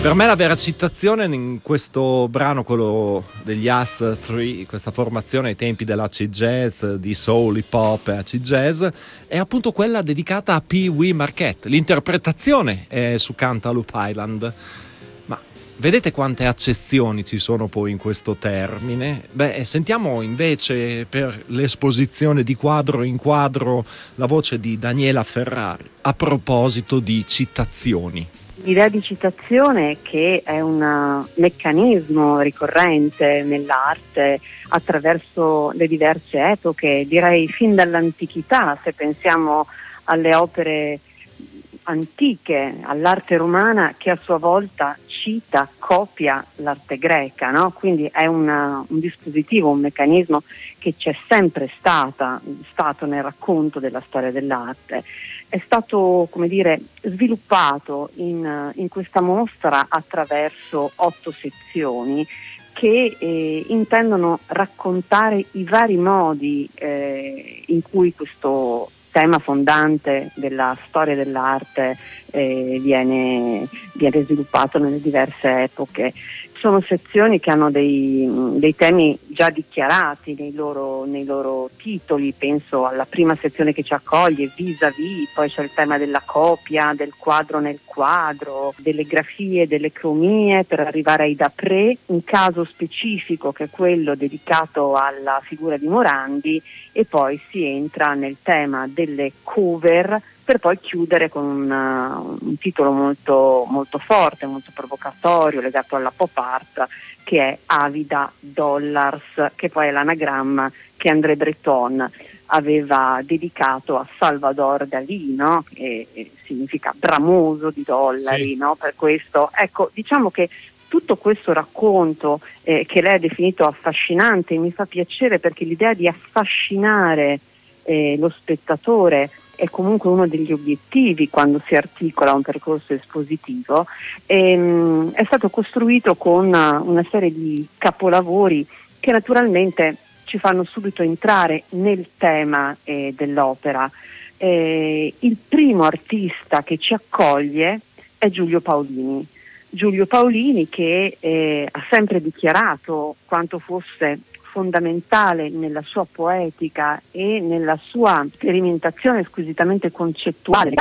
Per me la vera citazione in questo brano, quello degli Us 3, questa formazione ai tempi dell'acid jazz, di soul, hip hop e acid jazz, è appunto quella dedicata a Pee Wee Marquette. L'interpretazione è su Cantaloupe Island. Ma vedete quante accezioni ci sono poi in questo termine? Beh, sentiamo invece per l'esposizione di quadro in quadro la voce di Daniela Ferrari a proposito di citazioni. L'idea di citazione, che è un meccanismo ricorrente nell'arte attraverso le diverse epoche, direi fin dall'antichità, se pensiamo alle opere antiche, all'arte romana che a sua volta cita, copia l'arte greca, no? Quindi è un dispositivo, un meccanismo che c'è sempre stato nel racconto della storia dell'arte. È stato, come dire, sviluppato in questa mostra attraverso 8 sezioni che intendono raccontare i vari modi in cui questo tema fondante della storia dell'arte viene sviluppato nelle diverse epoche. Sono sezioni che hanno dei temi già dichiarati nei loro titoli. Penso alla prima sezione che ci accoglie, Vis-à-vis, poi c'è il tema della copia, del quadro nel quadro, delle grafie, delle cromie, per arrivare ai d'après, un caso specifico che è quello dedicato alla figura di Morandi, e poi si entra nel tema delle cover, per poi chiudere con un titolo molto, molto forte, molto provocatorio, legato alla pop art, che è Avida Dollars, che poi è l'anagramma che André Breton aveva dedicato a Salvador Dalì, no? Che significa bramoso di dollari, sì. No? Per questo, ecco, diciamo che tutto questo racconto che lei ha definito affascinante mi fa piacere, perché l'idea di affascinare lo spettatore è comunque uno degli obiettivi quando si articola un percorso espositivo. È stato costruito con una serie di capolavori che naturalmente ci fanno subito entrare nel tema dell'opera. Il primo artista che ci accoglie è Giulio Paolini. Giulio Paolini, che ha sempre dichiarato quanto fosse fondamentale nella sua poetica e nella sua sperimentazione squisitamente concettuale